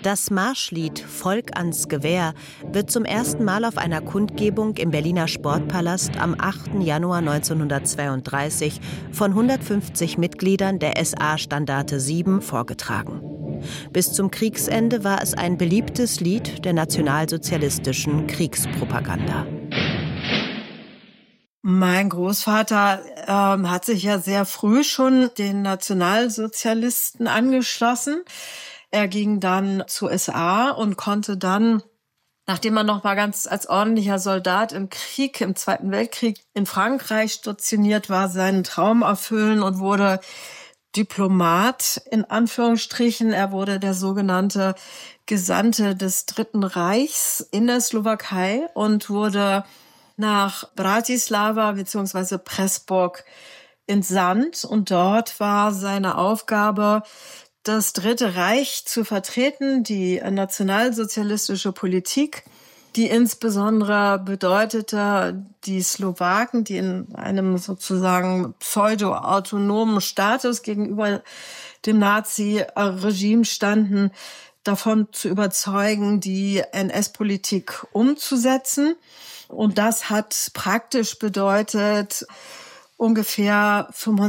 Das Marschlied »Volk ans Gewehr« wird zum ersten Mal auf einer Kundgebung im Berliner Sportpalast am 8. Januar 1932 von 150 Mitgliedern der SA-Standarte 7 vorgetragen. Bis zum Kriegsende war es ein beliebtes Lied der nationalsozialistischen Kriegspropaganda. Mein Großvater hat sich ja sehr früh schon den Nationalsozialisten angeschlossen. Er ging dann zur SA und konnte dann, nachdem er noch mal ganz als ordentlicher Soldat im Zweiten Weltkrieg in Frankreich stationiert war, seinen Traum erfüllen und wurde Diplomat in Anführungsstrichen. Er wurde der sogenannte Gesandte des Dritten Reichs in der Slowakei und wurde nach Bratislava bzw. Pressburg entsandt. Und dort war seine Aufgabe, das Dritte Reich zu vertreten, die nationalsozialistische Politik, die insbesondere bedeutete, die Slowaken, die in einem sozusagen pseudo-autonomen Status gegenüber dem Nazi-Regime standen, davon zu überzeugen, die NS-Politik umzusetzen. Und das hat praktisch bedeutet, ungefähr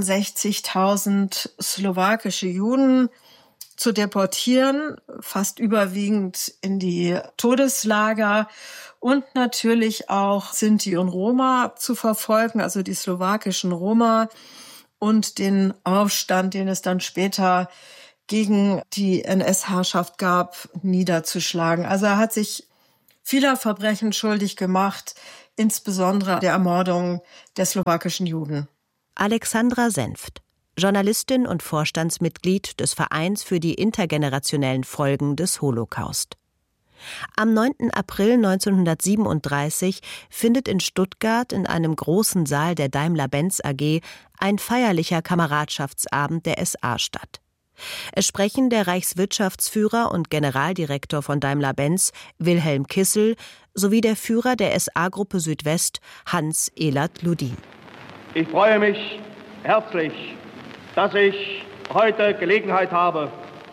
65.000 slowakische Juden zu deportieren, fast überwiegend in die Todeslager und natürlich auch Sinti und Roma zu verfolgen, also die slowakischen Roma und den Aufstand, den es dann später gegen die NS-Herrschaft gab, niederzuschlagen. Also er hat sich vieler Verbrechen schuldig gemacht, insbesondere der Ermordung der slowakischen Juden. Alexandra Senft, Journalistin und Vorstandsmitglied des Vereins für die intergenerationellen Folgen des Holocaust. Am 9. April 1937 findet in Stuttgart in einem großen Saal der Daimler-Benz AG ein feierlicher Kameradschaftsabend der SA statt. Es sprechen der Reichswirtschaftsführer und Generaldirektor von Daimler-Benz, Wilhelm Kissel, sowie der Führer der SA-Gruppe Südwest, Hans Elert Ludin. Ich freue mich herzlich, dass ich heute Gelegenheit habe,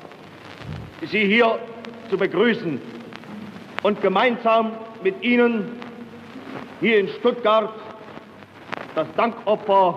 Sie hier zu begrüßen und gemeinsam mit Ihnen hier in Stuttgart das Dankopfer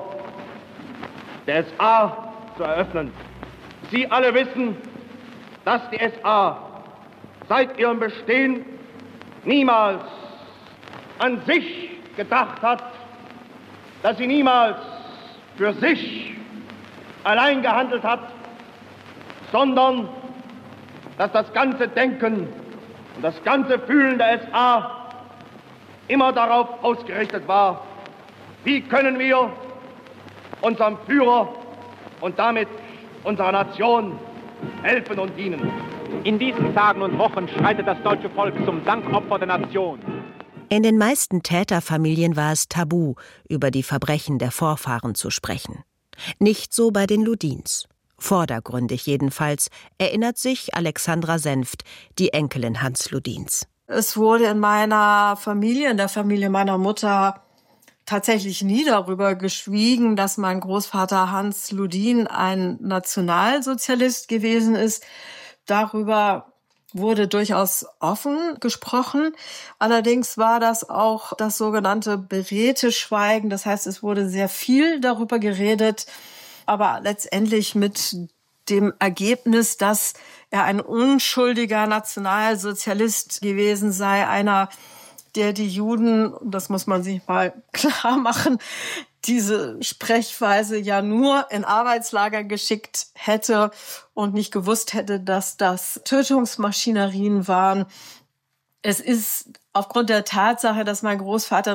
der SA zu eröffnen. Sie alle wissen, dass die SA seit ihrem Bestehen niemals an sich gedacht hat, dass sie niemals für sich allein gehandelt hat, sondern dass das ganze Denken und das ganze Fühlen der SA immer darauf ausgerichtet war, wie können wir unserem Führer und damit unserer Nation helfen und dienen. In diesen Tagen und Wochen schreitet das deutsche Volk zum Dankopfer der Nation. In den meisten Täterfamilien war es tabu, über die Verbrechen der Vorfahren zu sprechen. Nicht so bei den Ludins. Vordergründig jedenfalls, erinnert sich Alexandra Senft, die Enkelin Hans Ludins. Es wurde in meiner Familie, in der Familie meiner Mutter, tatsächlich nie darüber geschwiegen, dass mein Großvater Hans Ludin ein Nationalsozialist gewesen ist. Darüber wurde durchaus offen gesprochen. Allerdings war das auch das sogenannte beredte Schweigen. Das heißt, es wurde sehr viel darüber geredet, aber letztendlich mit dem Ergebnis, dass er ein unschuldiger Nationalsozialist gewesen sei, einer, der die Juden, das muss man sich mal klar machen, diese Sprechweise ja nur in Arbeitslager geschickt hätte und nicht gewusst hätte, dass das Tötungsmaschinerien waren. Es ist aufgrund der Tatsache, dass mein Großvater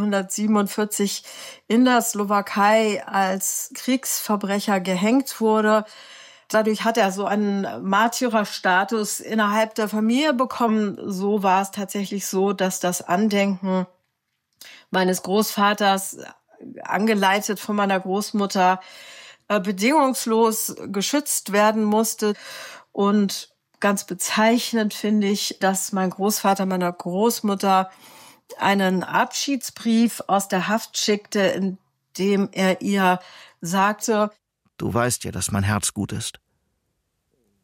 1947 in der Slowakei als Kriegsverbrecher gehängt wurde. Dadurch hat er so einen Märtyrerstatus innerhalb der Familie bekommen. So war es tatsächlich so, dass das Andenken meines Großvaters, angeleitet von meiner Großmutter, bedingungslos geschützt werden musste. Und ganz bezeichnend finde ich, dass mein Großvater meiner Großmutter einen Abschiedsbrief aus der Haft schickte, in dem er ihr sagte: Du weißt ja, dass mein Herz gut ist.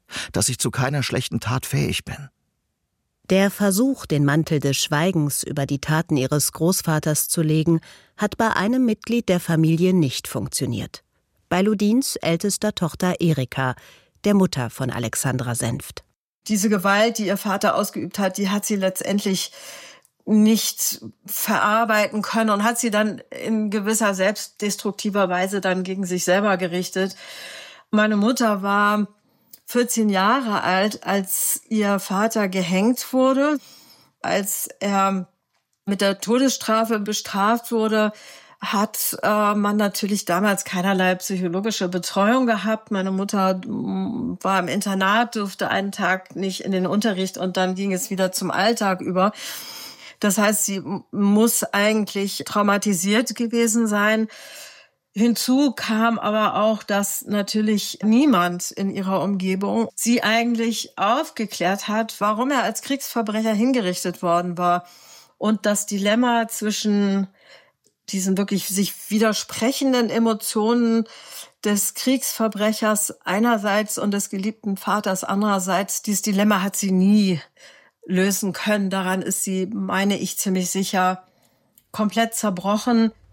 dass ich zu keiner schlechten Tat fähig bin. Der Versuch, den Mantel des Schweigens über die Taten ihres Großvaters zu legen, hat bei einem Mitglied der Familie nicht funktioniert. Bei Ludins ältester Tochter Erika, der Mutter von Alexandra Senft. Diese Gewalt, die ihr Vater ausgeübt hat, die hat sie letztendlich nicht verarbeiten können und hat sie dann in gewisser selbstdestruktiver Weise dann gegen sich selber gerichtet. Meine Mutter war 14 Jahre alt, als ihr Vater gehängt wurde. Als er mit der Todesstrafe bestraft wurde, hat man natürlich damals keinerlei psychologische Betreuung gehabt. Meine Mutter war im Internat, durfte einen Tag nicht in den Unterricht und dann ging es wieder zum Alltag über. Das heißt, sie muss eigentlich traumatisiert gewesen sein. Hinzu kam aber auch, dass natürlich niemand in ihrer Umgebung sie eigentlich aufgeklärt hat, warum er als Kriegsverbrecher hingerichtet worden war. Und das Dilemma zwischen diesen wirklich sich widersprechenden Emotionen des Kriegsverbrechers einerseits und des geliebten Vaters andererseits, dieses Dilemma hat sie nie lösen können. Daran ist sie, meine ich, ziemlich sicher komplett zerbrochen.